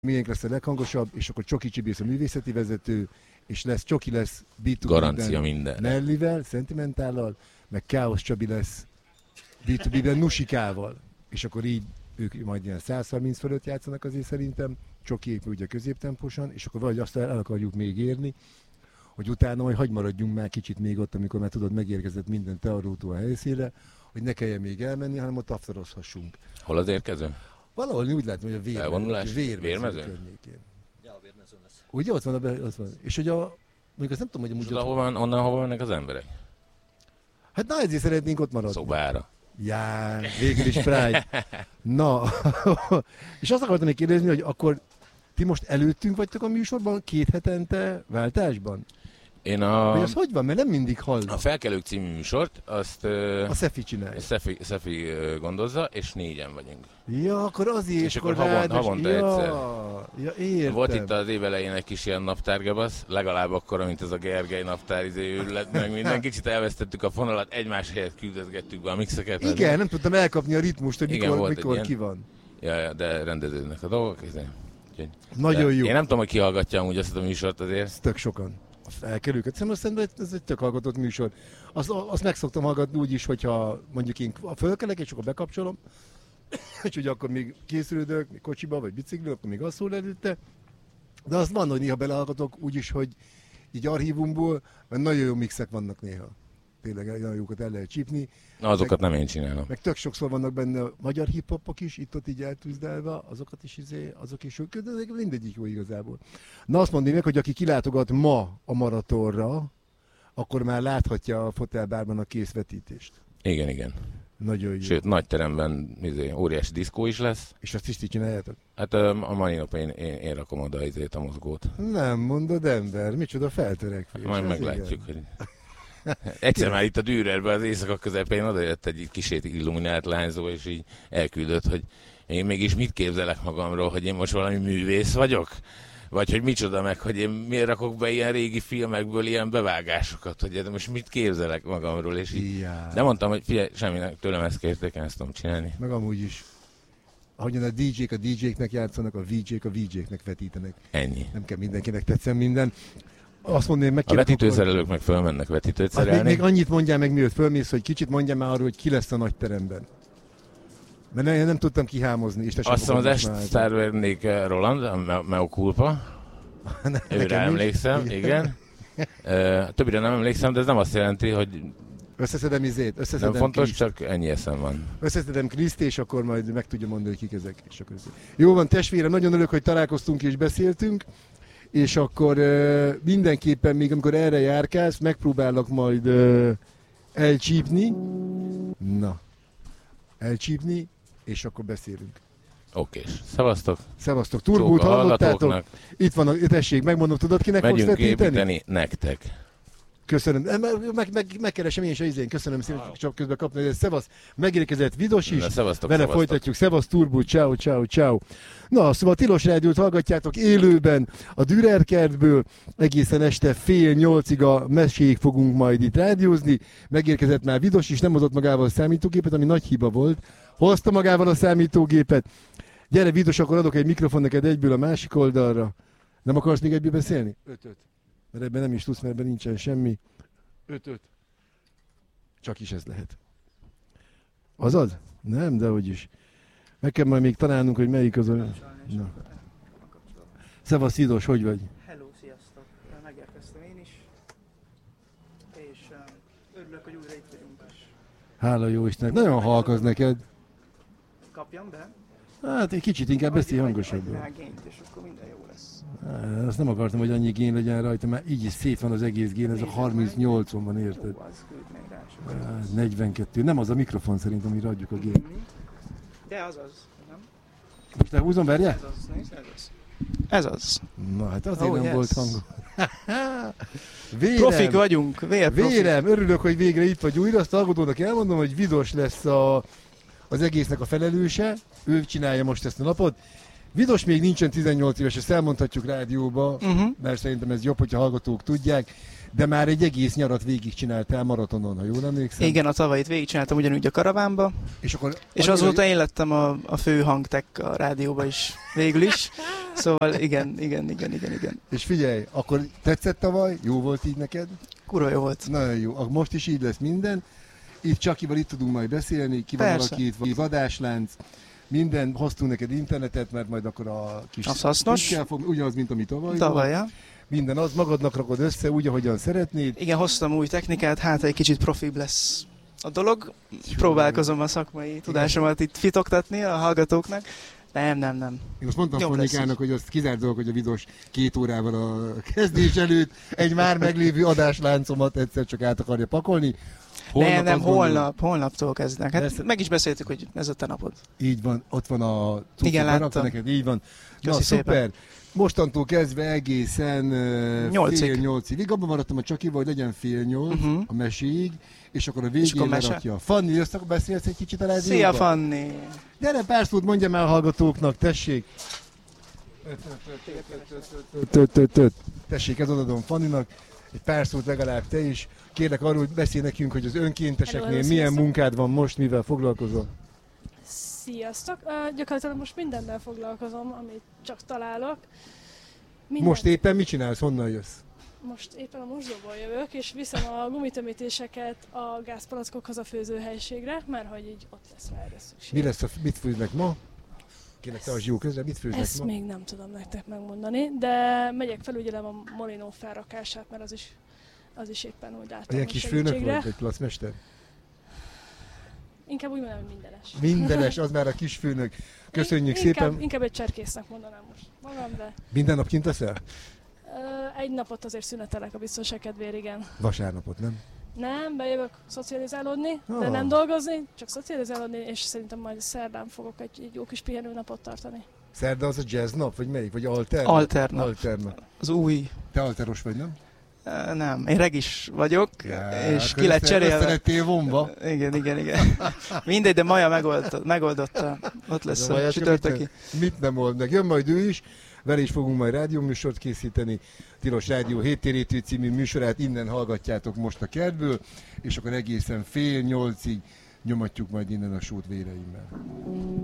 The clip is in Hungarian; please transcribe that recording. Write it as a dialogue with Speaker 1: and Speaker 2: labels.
Speaker 1: miénk lesz a leghangosabb, és akkor Csoki Csibész a művészeti vezető, és Csoki lesz B2B
Speaker 2: Garancia minden.
Speaker 1: Nellivel, Szentimentállal, meg Káosz Csabi lesz B2B-ben Nusikával. És akkor így ők majd ilyen 130 fölött játszanak azért szerintem, Csokiék ugye középtempósan, és akkor valahogy azt el akarjuk még érni, hogy utána majd hagy maradjunk már kicsit még ott, amikor már tudod, megérkezett minden tearótó a helyszínre, hogy ne kelljen még elmenni, hanem ott afterozhassunk.
Speaker 2: Hol az érkező?
Speaker 1: Valahol úgy látom, hogy a Vérmező környékén.
Speaker 3: Ja, a Vérmezőn lesz.
Speaker 1: Ugye ott van. És hogy mondjuk azt nem tudom, hogy
Speaker 2: onnan hova mennek az emberek?
Speaker 1: Hát na, ezért szeretnénk ott maradni.
Speaker 2: Szobára.
Speaker 1: Já, végül is Pride. Na, és azt akartam még kérdezni, hogy akkor ti most előttünk vagytok a műsorban 2 hetente váltásban? Vagy az hogy van? Mert nem mindig hallom.
Speaker 2: A Felkelők című műsort, azt
Speaker 1: a Szefi csinálja.
Speaker 2: Szefi gondozza, és 4-en vagyunk.
Speaker 1: Ja, akkor azért.
Speaker 2: És akkor havonta egyszer.
Speaker 1: Ja, értem.
Speaker 2: Volt itt az év elején egy kis ilyen naptárgebasz, legalább akkor, mint ez a Gergely naptár őrület, meg minden. Kicsit elvesztettük a fonalat, egymás helyett küldözgettük be a mixeket.
Speaker 1: Igen, nem tudtam elkapni a ritmust, hogy mikor ki van.
Speaker 2: Ja, de rendeződnek a dolgok.
Speaker 1: Nagyon jó.
Speaker 2: Én nem tudom, hogy ki hallgatja amúgy azt a műsort azért.
Speaker 1: Ez tök sokan. Felkelőket. Szerintem ez egy tök hallgatott műsor. Azt meg szoktam hallgatni úgy is, hogyha mondjuk én fölkelek, és akkor bekapcsolom, és ugye akkor még készülődök, még kocsiba, vagy biciklin, akkor még azt szól előtte. De azt van, hogy néha belehallgatok úgy is, hogy így archívumból, mert nagyon jó mixek vannak néha. Tényleg nagyon jókat el lehet csípni.
Speaker 2: Na, azokat nem én csinálom.
Speaker 1: Meg tök sokszor vannak benne magyar hip-hopok is, itt-ott így eltűzdelve, azok is jók, de mindegyik jó igazából. Na azt mondom meg, hogy aki kilátogat ma a maratonra, akkor már láthatja a fotelbárban a készvetítést.
Speaker 2: Igen.
Speaker 1: Nagyon jó.
Speaker 2: Sőt, nagy teremben óriási diszkó is lesz.
Speaker 1: És azt is ti csináljátok?
Speaker 2: Hát a mai nap én rakom oda a mozgót.
Speaker 1: Nem mondod, ember, micsoda feltörekvés.
Speaker 2: Majd meglátjuk, hogy... Egyszer már itt a Dürerben az éjszaka közepén odajött egy kisét illuminált lányzó, és így elküldött, hogy én mégis mit képzelek magamról, hogy én most valami művész vagyok? Vagy hogy micsoda meg, hogy én miért rakok be ilyen régi filmekből ilyen bevágásokat, hogy most mit képzelek magamról, és így. De mondtam, hogy figyelj, semminek tőlem ezt kérték, én ezt tudom csinálni.
Speaker 1: Meg amúgy is. Ahogyan a DJ-k a DJ-knek játszanak, a VJ-k a VJ-knek vetítenek.
Speaker 2: Ennyi.
Speaker 1: Nem kell mindenkinek tetszen minden. Azt mondom, meg
Speaker 2: a vetítőszerelők meg fölmennek vetítőt szerelni.
Speaker 1: Még annyit mondjál meg, mielőtt fölmész, hogy kicsit mondjál már arról, hogy ki lesz a nagy teremben. Mert én nem tudtam kihámozni. És
Speaker 2: azt hiszem az Esztárvernék Roland, a Meo Culpa. Őre emlékszem, igen. Többire nem emlékszem, de ez nem azt jelenti, hogy
Speaker 1: összeszedem
Speaker 2: nem fontos, Kriszt. Csak ennyi eszem van.
Speaker 1: Összeszedem Kriszt, és akkor majd meg tudja mondani, hogy kik ezek. És akkor jó van, testvérem, nagyon örülök, hogy találkoztunk és beszéltünk. És akkor mindenképpen még amikor erre járkálsz, megpróbálok majd elcsípni. Na, elcsípni, és akkor beszélünk.
Speaker 2: Okés. Szevasztok.
Speaker 1: Szevasztok. Turbót hallottátok? Itt van, tessék, megmondom, tudod kinek fogsz vetíteni?
Speaker 2: Megyünk építeni nektek.
Speaker 1: Köszönöm. Megkeresem én is a izén. Köszönöm szépen, csak közben kapni. Ez szevasz. Megérkezett Vidos is. Vele folytatjuk. Szevasz, Turbó. Ciao. Na, szóval a Tilos Rádiót hallgatjátok élőben a Dürer kertből. Egészen este 7:30 a meséig fogunk majd itt rádiózni. Megérkezett már Vidos is, nem hozott magával a számítógépet, ami nagy hiba volt. Hozta magával a számítógépet. Gyere, Vidos, akkor adok egy mikrofon neked egyből a másik oldalra. Nem akarsz még egyből beszélni? 5. Mert ebben nem is tudsz, mert ebben nincsen semmi. 5. Csak is ez lehet. Azaz? Nem, de hogy is. Meg kell majd még találnunk, hogy melyik az a... Na. Szevasz, Vidos, hogy vagy?
Speaker 4: Hello, sziasztok! Megérkeztem én is. És örülök, hogy újra itt vagyunk is.
Speaker 1: Hála jó Istennek. Nagyon halk az neked.
Speaker 4: Kapjam be?
Speaker 1: Hát egy kicsit inkább beszélj hangosabban.
Speaker 4: Rá gént, és akkor minden jó lesz.
Speaker 1: Azt nem akartam, hogy annyi gén legyen rajta, mert így is szét van az egész gén, ez a 38-on van, érted?
Speaker 4: Jó, az küld meg rá.
Speaker 1: 42. Nem az a mikrofon szerintem, amire adjuk a gént.
Speaker 4: De az, nem?
Speaker 1: Most lehúzom, verje?
Speaker 4: Ez az, nézd, ez az.
Speaker 1: Na hát azért nem volt hangom.
Speaker 4: Profik vagyunk,
Speaker 1: Vérem, örülök, hogy végre itt vagy újra. Azt aggódónak elmondom, hogy Vidos lesz az egésznek a felelőse. Ő csinálja most ezt a napot. Vidos még nincsen 18 éves, ezt elmondhatjuk rádióba, mert szerintem ez jobb, hogyha hallgatók tudják. De már egy egész nyarat végigcsináltál maratonon, ha jól emlékszem.
Speaker 4: Igen, a tavalyit végigcsináltam ugyanúgy a karavánba. És azóta én lettem a fő hangtek a rádióba is, végül is. Szóval igen.
Speaker 1: És figyelj, akkor tetszett tavaly? Jó volt így neked?
Speaker 4: Kurva jó volt.
Speaker 1: Nagyon jó. Most is így lesz minden. Itt Csakival itt tudunk majd beszélni, ki van valaki itt, vagy vadáslánc. Minden, hoztunk neked internetet, mert majd akkor a kis...
Speaker 4: Az hasznos.
Speaker 1: Ugyanaz, mint ami tavaly.
Speaker 4: Tavaly.
Speaker 1: Minden az, magadnak rakod össze, úgy, ahogyan szeretnéd.
Speaker 4: Igen, hoztam új technikát, hát egy kicsit profibb lesz a dolog. Próbálkozom a szakmai tudásomat itt fitoktatni a hallgatóknak. Nem.
Speaker 1: Én most mondtam Fannikának, hogy azt kizárt dolog, hogy a videós 2 órával a kezdés előtt egy már meglévő adásláncomat egyszer csak át akarja pakolni.
Speaker 4: Holnaptól kezdnek. Hát meg is beszéltük, hogy ez a te napod.
Speaker 1: Így van, ott van a
Speaker 4: igen, láttam.
Speaker 1: Neked, így van.
Speaker 4: Köszi
Speaker 1: szuper.
Speaker 4: Szépen.
Speaker 1: Mostantól kezdve egészen 7:30-ig. Abban maradtam a Csakival, hogy legyen 7:30 a meséig, és akkor a végén lerakja. Fanni, azt akkor beszélsz egy kicsit a rádióban?
Speaker 4: Szia, Fanni!
Speaker 1: Gyere, pár szót mondjam el a hallgatóknak, tessék! Tessék, ez adom Fanninak. Egy pár szót legalább te is. Kérlek arról, hogy beszélj nekünk, hogy az önkénteseknél milyen munkád van most, mivel foglalkozol.
Speaker 3: Sziasztok! Gyakorlatilag most mindennel foglalkozom, amit csak találok.
Speaker 1: Most éppen mit csinálsz? Honnan jössz?
Speaker 3: Most éppen a mosdóból jövök, és viszem a gumitömítéseket a gázpalackokhoz a főzőhelyiségre, mert hogy így ott lesz rá erre szükség.
Speaker 1: Mit főznek ma? Kérlek, te a zsió közre, mit főznek
Speaker 3: Ezt
Speaker 1: ma?
Speaker 3: még nem tudom nektek megmondani, de megyek felügyelem a molinó felrakását, mert az is éppen úgy látom.
Speaker 1: Ilyen kis főnök vagy, egy placmester?
Speaker 3: Inkább úgy mondom, hogy mindenes.
Speaker 1: Mindenes, az már a kis főnök. Köszönjük szépen.
Speaker 3: Inkább egy cserkésznek mondanám most magam, de...
Speaker 1: Minden nap kint leszel?
Speaker 3: Egy napot azért szünetelek a biztonság kedvéért, igen.
Speaker 1: Vasárnapot, nem?
Speaker 3: Nem, bejövök szocializálódni, de nem dolgozni, csak szocializálódni, és szerintem majd szerdán fogok egy jó kis pihenőnapot tartani.
Speaker 1: Szerda az a jazz nap, vagy melyik? Vagy
Speaker 4: Alternap. Az új.
Speaker 1: Te alteros vagy, nem?
Speaker 4: Nem, én regis vagyok, és ki lett cserélve.
Speaker 1: Szerettél vonva.
Speaker 4: Igen. Mindegy, de Maja megoldotta. Ott lesz a csütörtöki.
Speaker 1: Mit nem old meg? Jön majd ő is, vele is fogunk majd rádióműsort készíteni. Tilos Rádió Héttérítő című műsorát innen hallgatjátok most a kertből, és akkor egészen 7:30 nyomatjuk majd innen a sót véreimmel.